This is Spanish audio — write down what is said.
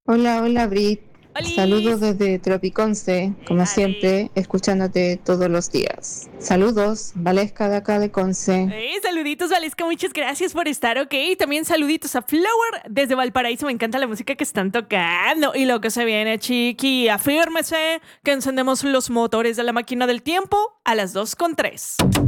Hola, hola Brit. Saludos ¡Olis! desde Tropiconce, como Ale. siempre, escuchándote todos los días. Saludos, Valesca de acá de Conce. Saluditos, Valesca, muchas gracias por estar, ok. También saluditos a Flower desde Valparaíso. Me encanta la música que están tocando. Y lo que se viene, chiqui. Afírmese que encendemos los motores de la máquina del tiempo a las 2:03.